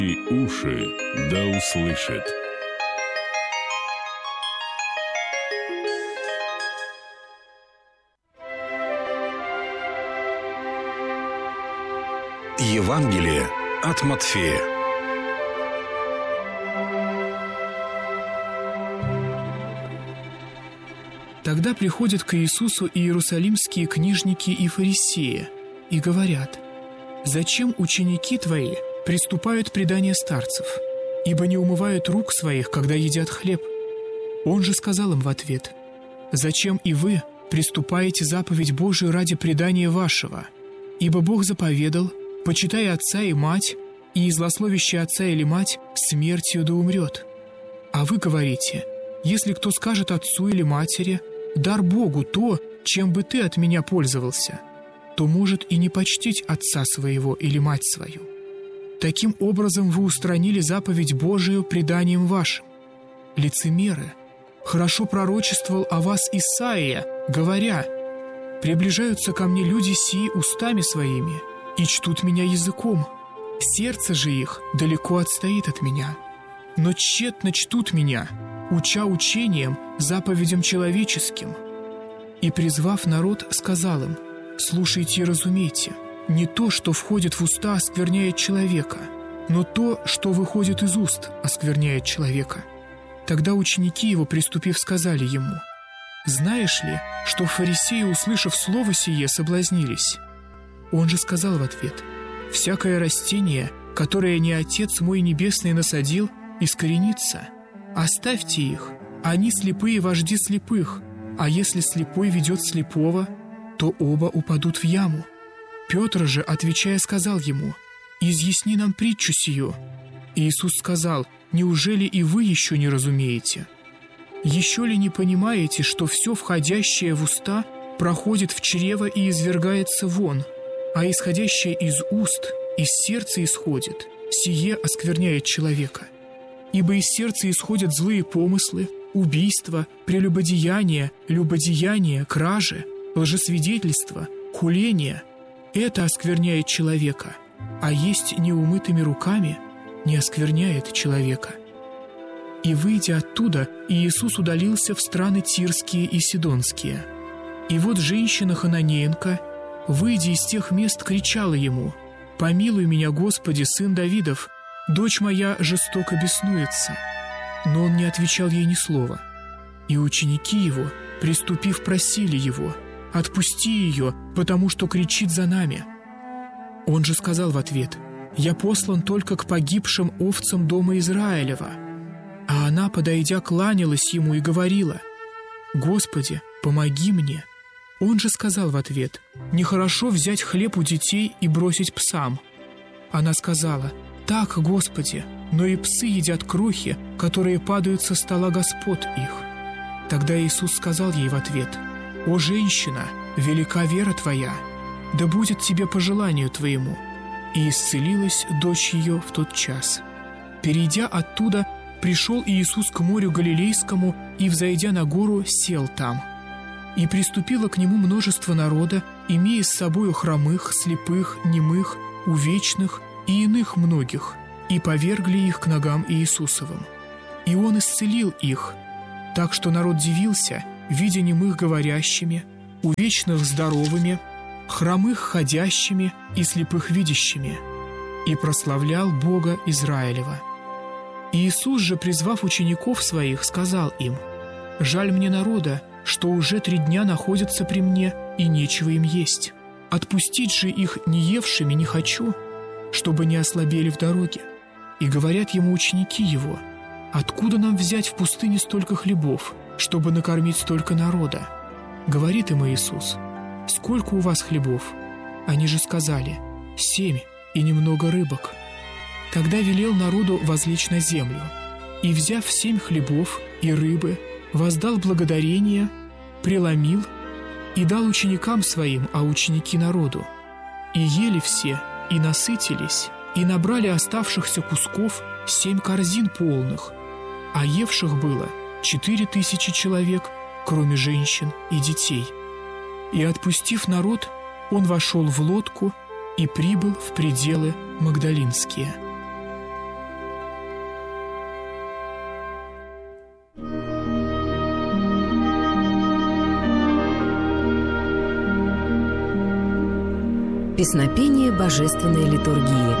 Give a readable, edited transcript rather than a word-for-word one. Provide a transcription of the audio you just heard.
И уши да услышит. Евангелие от Матфея. Тогда приходят к Иисусу иерусалимские книжники и фарисеи и говорят: «Зачем ученики твои приступают предание старцев, ибо не умывают рук своих, когда едят хлеб?» Он же сказал им в ответ: «Зачем и вы приступаете заповедь Божию ради предания вашего? Ибо Бог заповедал: почитай отца и мать, и злословящий отца или мать смертью да умрет. А вы говорите: если кто скажет отцу или матери: дар Богу то, чем бы ты от меня пользовался, то может и не почтить отца своего или мать свою. Таким образом вы устранили заповедь Божию преданием вашим. Лицемеры, хорошо пророчествовал о вас Исаия, говоря: приближаются ко мне люди сии устами своими и чтут меня языком, сердце же их далеко отстоит от меня. Но тщетно чтут меня, уча учением, заповедям человеческим». И, призвав народ, сказал им: «Слушайте и разумейте, не то, что входит в уста, оскверняет человека, но то, что выходит из уст, оскверняет человека». Тогда ученики его, приступив, сказали ему: «Знаешь ли, что фарисеи, услышав слово сие, соблазнились?» Он же сказал в ответ: «Всякое растение, которое не Отец мой Небесный насадил, искоренится. Оставьте их, они слепые вожди слепых, а если слепой ведет слепого, то оба упадут в яму». Петр же, отвечая, сказал ему: «Изъясни нам притчу сию». Иисус сказал: «Неужели и вы еще не разумеете? Еще ли не понимаете, что все входящее в уста проходит в чрево и извергается вон, а исходящее из уст, из сердца исходит, сие оскверняет человека? Ибо из сердца исходят злые помыслы, убийства, прелюбодеяния, любодеяния, кражи, лжесвидетельства, хуления. Это оскверняет человека, а есть неумытыми руками не оскверняет человека». И, выйдя оттуда, Иисус удалился в страны Тирские и Сидонские. И вот женщина Хананеенка, выйдя из тех мест, кричала ему: «Помилуй меня, Господи, сын Давидов, дочь моя жестоко беснуется». Но он не отвечал ей ни слова. И ученики его, приступив, просили его: «Отпусти ее, потому что кричит за нами». Он же сказал в ответ: «Я послан только к погибшим овцам дома Израилева». А она, подойдя, кланялась ему и говорила: «Господи, помоги мне». Он же сказал в ответ: «Нехорошо взять хлеб у детей и бросить псам». Она сказала: «Так, Господи, но и псы едят крохи, которые падают со стола господ их». Тогда Иисус сказал ей в ответ: «О, женщина, велика вера твоя, да будет тебе по желанию твоему». И исцелилась дочь ее в тот час. Перейдя оттуда, пришел Иисус к морю Галилейскому и, взойдя на гору, сел там. И приступило к нему множество народа, имея с собою хромых, слепых, немых, увечных и иных многих, и повергли их к ногам Иисусовым. И Он исцелил их, так что народ дивился, видя немых говорящими, увечных здоровыми, хромых ходящими и слепых видящими, и прославлял Бога Израилева. Иисус же, призвав учеников своих, сказал им: «Жаль мне народа, что уже 3 дня находятся при мне, и нечего им есть. Отпустить же их не евшими не хочу, чтобы не ослабели в дороге». И говорят ему ученики его: «Откуда нам взять в пустыне столько хлебов, чтобы накормить столько народа?» Говорит им Иисус: «Сколько у вас хлебов?» Они же сказали: 7 и немного рыбок. Тогда велел народу возлечь на землю, и, взяв 7 хлебов и рыбы, воздал благодарение, преломил и дал ученикам своим, а ученики народу. И ели все, и насытились, и набрали оставшихся кусков 7 корзин полных, а евших было 4000 человек, кроме женщин и детей. И, отпустив народ, он вошел в лодку и прибыл в пределы Магдалинские. Песнопение божественной литургии.